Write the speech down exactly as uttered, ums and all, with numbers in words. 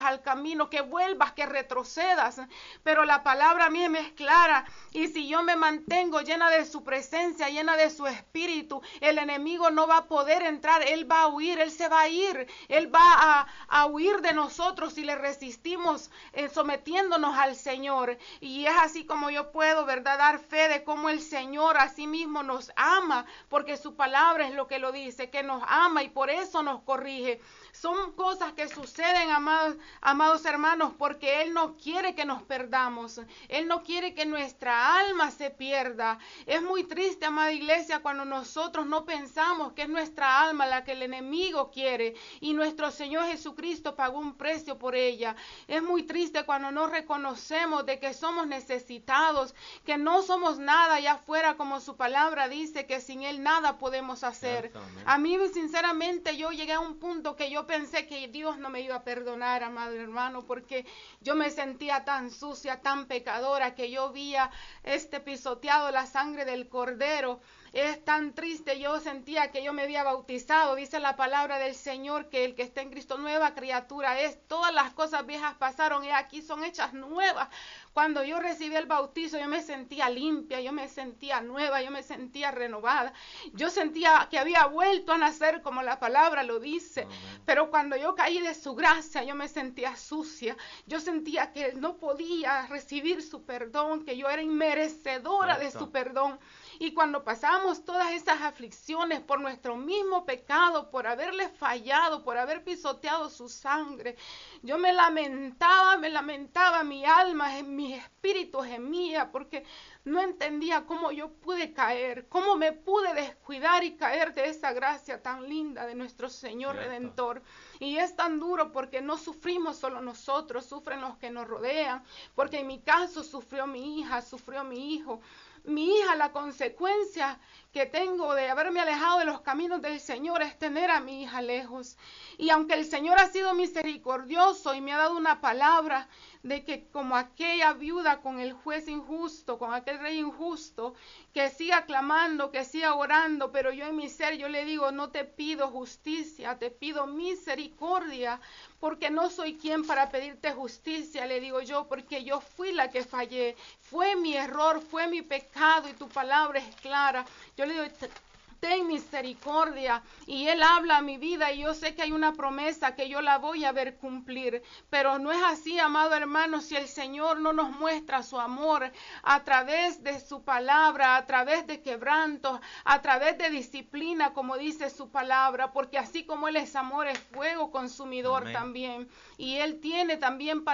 al camino, que vuelvas, que retrocedas. Pero la palabra a mí me es clara, y si yo me mantengo llena de su presencia, llena de su espíritu, el enemigo no va a poder entrar, él va a huir, él se va a ir, él va a, a huir de nosotros si le resistimos eh, sometiéndonos al Señor. Y es así como yo puedo, ¿verdad?, dar fe de cómo el Señor a sí mismo nos ama, porque su palabra es lo que lo dice, que nos ama y por eso nos corrige. Son cosas que suceden, amados, amados hermanos, porque Él no quiere que nos perdamos. Él no quiere que nuestra alma se pierda. Es muy triste, amada iglesia, cuando nosotros no pensamos que es nuestra alma la que el enemigo quiere y nuestro Señor Jesucristo pagó un precio por ella. Es muy triste cuando no reconocemos de que somos necesitados, que no somos nada allá afuera, como su palabra dice, que sin Él nada podemos hacer. A mí, sinceramente, yo llegué a un punto que yo pensé que Dios no me iba a perdonar, amado hermano, porque yo me sentía tan sucia, tan pecadora, que yo había este pisoteado la sangre del Cordero. Es tan triste, yo sentía que yo me había bautizado. Dice la palabra del Señor que el que está en Cristo nueva criatura es. Todas las cosas viejas pasaron y aquí son hechas nuevas. Cuando yo recibí el bautizo, yo me sentía limpia, yo me sentía nueva, yo me sentía renovada. Yo sentía que había vuelto a nacer, como la palabra lo dice. Amén. Pero cuando yo caí de su gracia, yo me sentía sucia. Yo sentía que no podía recibir su perdón, que yo era inmerecedora de su perdón. Y cuando pasamos todas esas aflicciones por nuestro mismo pecado, por haberle fallado, por haber pisoteado su sangre, yo me lamentaba, me lamentaba, mi alma, mi espíritu gemía, porque no entendía cómo yo pude caer, cómo me pude descuidar y caer de esa gracia tan linda de nuestro Señor Cierto. Redentor. Y es tan duro porque no sufrimos solo nosotros, sufren los que nos rodean, porque en mi caso sufrió mi hija, sufrió mi hijo. Mi hija, la consecuencia que tengo de haberme alejado de los caminos del Señor es tener a mi hija lejos. Y aunque el Señor ha sido misericordioso y me ha dado una palabra de que como aquella viuda con el juez injusto, con aquel rey injusto, que siga clamando, que siga orando, pero yo en mi ser yo le digo, no te pido justicia, te pido misericordia, porque no soy quien para pedirte justicia, le digo yo, porque yo fui la que fallé, fue mi error, fue mi pecado y tu palabra es clara. Yo le digo, ten misericordia, y Él habla a mi vida y yo sé que hay una promesa que yo la voy a ver cumplir, pero no es así, amado hermano, si el Señor no nos muestra su amor a través de su palabra, a través de quebrantos, a través de disciplina, como dice su palabra, porque así como Él es amor, es fuego consumidor Amén. También, y Él tiene también para